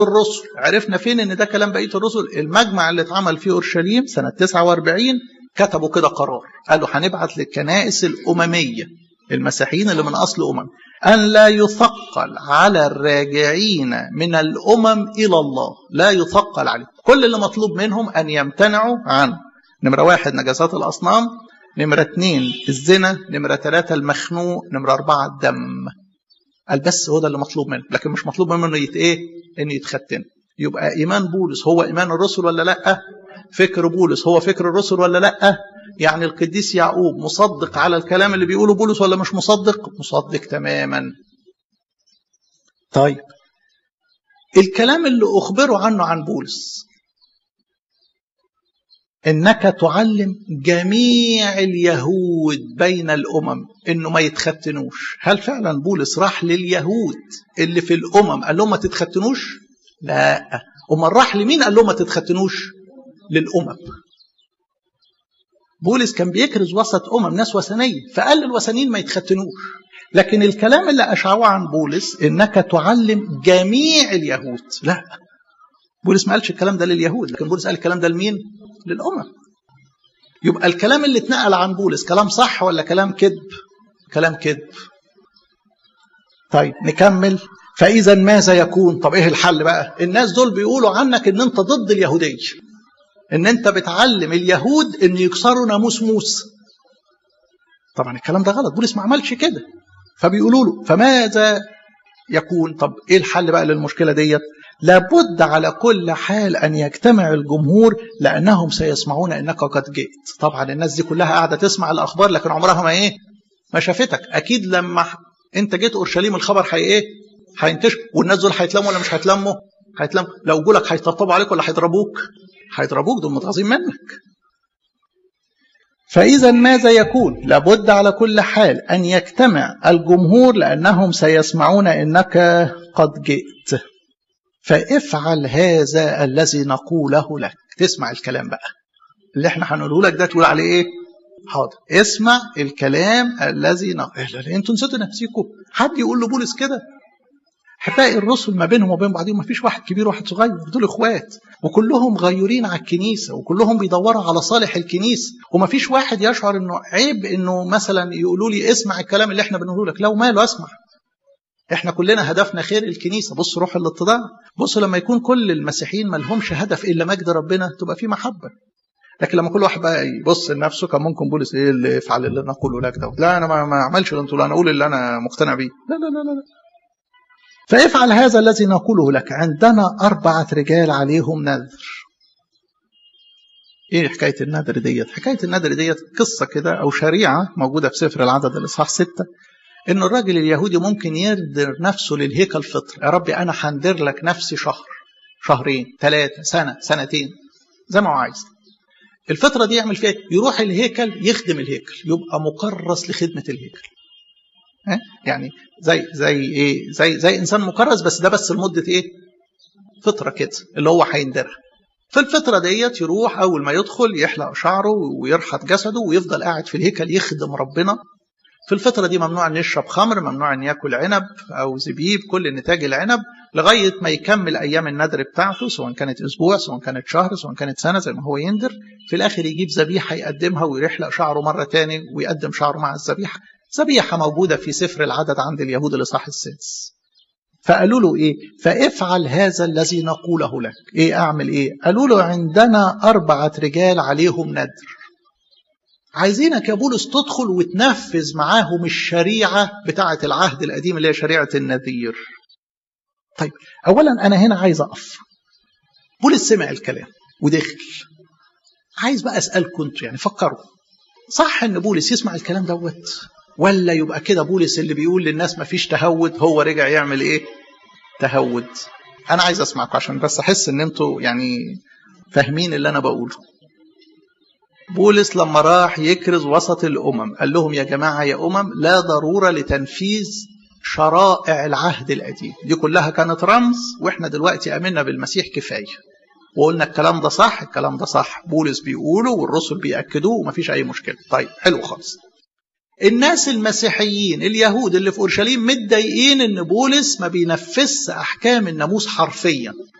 الرسل. عرفنا فين ان ده كلام بقيه الرسل؟ المجمع اللي اتعمل في اورشليم سنه 49 كتبوا كده قرار، قالوا هنبعت للكنائس الامميه المسيحيين اللي من اصل ان لا يثقل على الراجعين من الامم الى الله، لا يثقل عليهم. كل اللي مطلوب منهم ان يمتنعوا عن نمره 1 نجاسات الاصنام، نمره 2 الزنا، نمره 3 المخنوق، نمره 4 الدم. قال بس هو ده اللي مطلوب منه، لكن مش مطلوب منه انه يتختن. يبقى ايمان بولس هو ايمان الرسل ولا لا؟ فكر بولس هو فكر الرسل ولا لا؟ يعني القديس يعقوب مصدق على الكلام اللي بيقوله بولس ولا مش مصدق؟ مصدق تماما. طيب الكلام اللي اخبروا عنه عن بولس، انك تعلم جميع اليهود بين الامم انه ما يتختنوش، هل فعلا بولس راح لليهود اللي في الامم قال لهم ما تتختنوش؟ لا. امال راح لمين قال لهم ما تتختنوش؟ للامم. بولس كان بيكرز وسط ناس وثنيه، فقال للوثنيين ما يتختنوش. لكن الكلام اللي اشعوه عن بولس انك تعلم جميع اليهود، لا، بولس ما قالش الكلام ده لليهود، لكن بولس قال الكلام ده لمين؟ للأمم. يبقى الكلام اللي اتنقل عن بولس كلام صح ولا كلام كذب؟ كلام كذب. طيب نكمل. فإذا ماذا يكون؟ طب ايه الحل بقى؟ الناس دول بيقولوا عنك ان انت ضد اليهودية، ان انت بتعلم اليهود ان يكسروا ناموس موسى. طبعا الكلام ده غلط، بولس ما عملش كده. فبيقولوا له فماذا يكون؟ طب ايه الحل بقى للمشكلة ديت؟ لابد على كل حال أن يجتمع الجمهور لأنهم سيسمعون أنك قد جئت. طبعا الناس دي كلها قاعدة تسمع الأخبار لكن عمرها ما شافتك. أكيد لما أنت جيت أورشليم الخبر هينتشر، والناس دول هيتلموا ولا مش هيتلموا؟ هيتلموا. لو جولك هيطبطبوا عليك ولا هيضربوك؟ هيضربوك، دول متغاظين منك. فإذا ماذا يكون؟ لابد على كل حال أن يجتمع الجمهور لأنهم سيسمعون أنك قد جئت. فافعل هذا الذي نقوله لك. تسمع الكلام بقى اللي احنا هنقوله لك ده، تقول عليه ايه؟ حاضر. اسمع الكلام الذي نقوله. انتوا نسيتوا نفسيكم؟ حد يقول له بولس كده؟ هتلاقي الرسل ما بينهم وبين بعضهم ما فيش واحد كبير وواحد صغير، دول اخوات وكلهم غيورين على الكنيسه وكلهم بيدوروا على صالح الكنيسه، وما فيش واحد يشعر انه عيب انه مثلا يقولوا لي اسمع الكلام اللي احنا بنقوله لك. لو ماله اسمع، احنا كلنا هدفنا خير الكنيسه. بص روح الاتضاع، بص لما يكون كل المسيحيين ما لهمش هدف الا مجد ربنا تبقى في محبه. لكن لما كل واحد بقى يبص لنفسه، كان ممكن بولس ايه اللي يفعل اللي انا اقوله لك ده؟ لا انا ما اعملش اللي انتوا، انا اقول اللي انا مقتنع بيه. لا لا لا لا. فافعل هذا الذي نقوله لك. عندنا 4 رجال عليهم نذر. ايه حكايه النذر ديت؟ حكايه النذر ديت قصه كده او شريعه موجوده في سفر العدد الاصحاح 6، إن الراجل اليهودي ممكن يندر نفسه للهيكل فطر. يا ربي أنا هندر لك نفسي شهر، شهرين، 3 سنة، سنتين، زي ما هو عايز. الفترة دي يعمل فيها يروح الهيكل يخدم الهيكل، يبقى مكرس لخدمة الهيكل. يعني زي إنسان مكرس، بس ده بس لمدة فترة كده اللي هو هيندرها. في الفترة ديت يروح أول ما يدخل يحلق شعره ويرحط جسده ويفضل قاعد في الهيكل يخدم ربنا. في الفترة دي ممنوع أن يشرب خمر، ممنوع أن يأكل عنب أو زبيب، كل نتاج العنب، لغاية ما يكمل أيام النذر بتاعته، سواء كانت أسبوع، سواء كانت شهر، سواء كانت سنة، زي ما هو يندر. في الآخر يجيب ذبيحة يقدمها ويحلق شعره مرة تاني ويقدم شعره مع الذبيحة. ذبيحة موجودة في سفر العدد عند اليهود الإصحاح 6. فقالوا له إيه؟ فافعل هذا الذي نقوله لك. إيه أعمل إيه؟ قالوا له عندنا 4 رجال عليهم نذر، عايزينك يا بولس تدخل وتنفذ معاهم الشريعة بتاعة العهد القديم اللي هي شريعة النذير. طيب أولا أنا هنا عايز أقف. بولس سمع الكلام ودخل. عايز بقى أسألكم انتوا، يعني فكروا، صح إن بولس يسمع الكلام دوت؟ ولا يبقى كده بولس اللي بيقول للناس ما فيش تهود هو رجع يعمل إيه؟ تهود. أنا عايز أسمعكم عشان بس أحس إن انتوا يعني فاهمين اللي أنا بقوله. بولس لما راح يكرز وسط الأمم قال لهم يا جماعة يا لا ضرورة لتنفيذ شرائع العهد القديم، دي كلها كانت رمز، وإحنا دلوقتي آمنا بالمسيح كفاية. وقلنا الكلام ده صح، الكلام ده صح، بولس بيقوله والرسل بيأكدوه ومفيش أي مشكلة. طيب حلو خالص. الناس المسيحيين اليهود اللي في أورشليم متضايقين إن بولس ما بينفذش أحكام الناموس حرفيا.